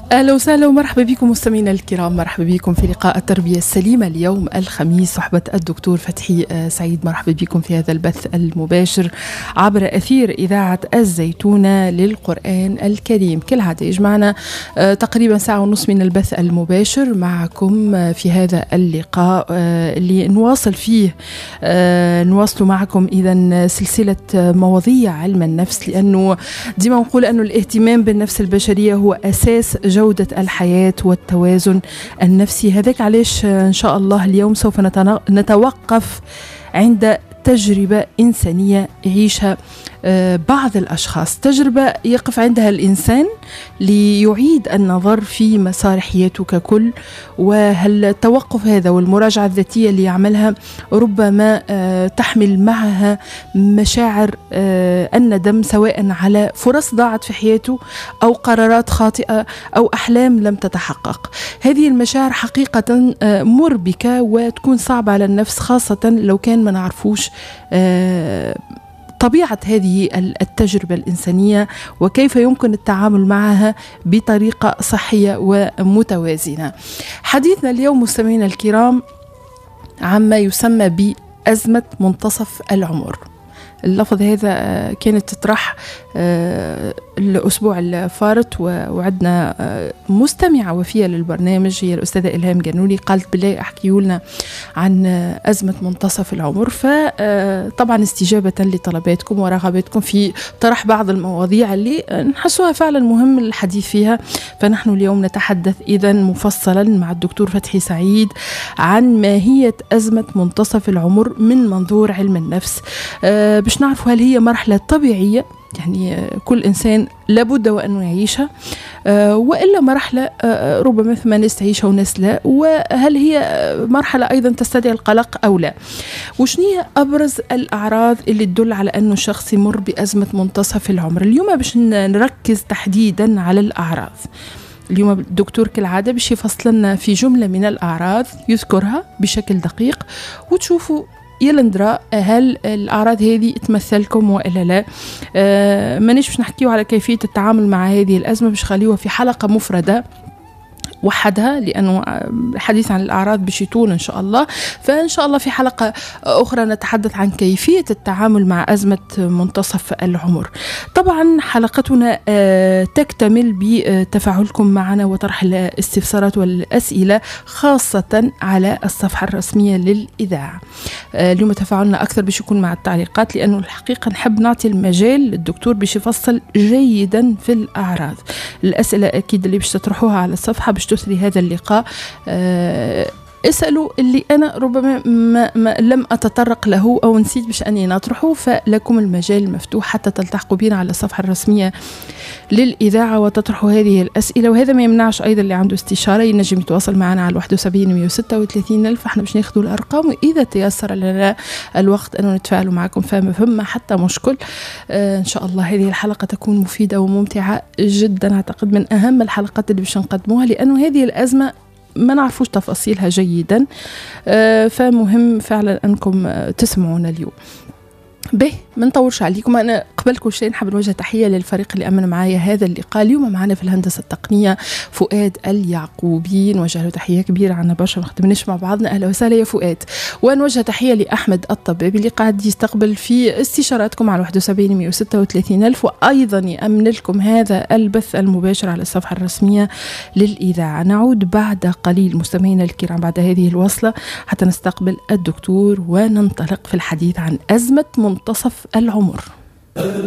أهلا وسهلا ومرحبا بكم مستمعينا الكرام، مرحبا بكم في لقاء التربية السليمة اليوم الخميس، صحبة الدكتور فتحي سعيد. مرحبا بكم في هذا البث المباشر عبر أثير إذاعة الزيتونة للقرآن الكريم. كالعادة يجمعنا تقريبا ساعة ونصف من البث المباشر معكم في هذا اللقاء اللي نواصل فيه نواصل معكم إذا سلسلة مواضيع علم النفس، لأنه ديما نقول أنه الاهتمام بالنفس البشرية هو أساس جودة الحياة والتوازن النفسي. هذاك علاش إن شاء الله اليوم سوف نتوقف عند تجربة إنسانية يعيشها بعض الأشخاص، تجربة يقف عندها الإنسان ليعيد النظر في مسار حياته ككل، وهل التوقف هذا والمراجعة الذاتية اللي يعملها ربما تحمل معها مشاعر الندم، سواء على فرص ضاعت في حياته أو قرارات خاطئة أو أحلام لم تتحقق. هذه المشاعر حقيقة مربكة وتكون صعبة على النفس، خاصة لو كان ما نعرفوش طبيعة هذه التجربة الإنسانية وكيف يمكن التعامل معها بطريقة صحية ومتوازنة. حديثنا اليوم مستمعينا الكرام عما يسمى بأزمة منتصف العمر. اللفظ هذا كانت تطرح الأسبوع الفارط، وعدنا مستمعة وفية للبرنامج هي الأستاذة إلهام جنولي، قالت بالله أحكيوا لنا عن أزمة منتصف العمر. فطبعا استجابة لطلباتكم ورغباتكم في طرح بعض المواضيع اللي نحسوها فعلا مهم الحديث فيها، فنحن اليوم نتحدث إذا مفصلا مع الدكتور فتحي سعيد عن ماهية أزمة منتصف العمر من منظور علم النفس، باش نعرف هل هي مرحلة طبيعية يعني كل إنسان لابد وأنه يعيشها، وإلا مرحلة ربما ثم ناس تعيشها وناس لا، وهل هي مرحلة أيضا تستدعي القلق أو لا، وشنو هي أبرز الأعراض اللي تدل على أنه شخص يمر بأزمة منتصف العمر. اليوم باش نركز تحديدا على الأعراض. اليوم الدكتور كالعادة باش يفصل لنا في جملة من الأعراض يذكرها بشكل دقيق، وتشوفوا يلا ندرى هل الأعراض هذه تمثلكم وإلا لا. مانيش باش نحكيو على كيفية التعامل مع هذه الأزمة، باش خليوها في حلقة مفردة وحدها، لأنه الحديث عن الأعراض باش يطول إن شاء الله. فإن شاء الله في حلقة أخرى نتحدث عن كيفية التعامل مع أزمة منتصف العمر. طبعا حلقتنا تكتمل بتفاعلكم معنا وطرح الاستفسارات والأسئلة خاصة على الصفحة الرسمية للإذاعة. اليوم تفاعلنا أكثر باش يكون مع التعليقات، لأنه الحقيقة نحب نعطي المجال للدكتور باش يفصل جيدا في الأعراض. الأسئلة أكيد اللي باش تطرحوها على الصفحة باش تثري هذا اللقاء. اسألوا اللي أنا ربما ما لم أتطرق له أو نسيت باش أني نطرحه، فلكم المجال مفتوح حتى تلتحقوا بنا على الصفحة الرسمية للإذاعة وتطرحوا هذه الأسئلة. وهذا ما يمنعش أيضا اللي عنده استشارة ينجم يتواصل معنا على 71 136 ألف. احنا باش ناخذوا الأرقام، وإذا تيسر لنا الوقت أنه نتفاعلوا معكم فما حتى مشكل. إن شاء الله هذه الحلقة تكون مفيدة وممتعة جدا، أعتقد من أهم الحلقات اللي باش نقدموها، لأنه هذه الأزمة ما نعرفوش تفاصيلها جيدا، فمهم فعلا أنكم تسمعونا اليوم. به ما نطورش عليكم، أنا قبل كل شيء نحب نوجه تحية للفريق اللي أمن معايا هذا اللقاء. اليوم معنا في الهندسة التقنية فؤاد اليعقوبي، نوجه له تحية كبيرة، عنا برشا ما خدمناش مع بعضنا، أهلا وسهلا يا فؤاد. ونوجه تحية لأحمد الطبابي اللي قاعد يستقبل في استشاراتكم على 71 136 ألف، وأيضا يأمن لكم هذا البث المباشر على الصفحة الرسمية للإذاعة. نعود بعد قليل مستمعينا الكرام بعد هذه الوصلة حتى نستقبل الدكتور وننطلق في الحديث عن أزمة منتصف العمر.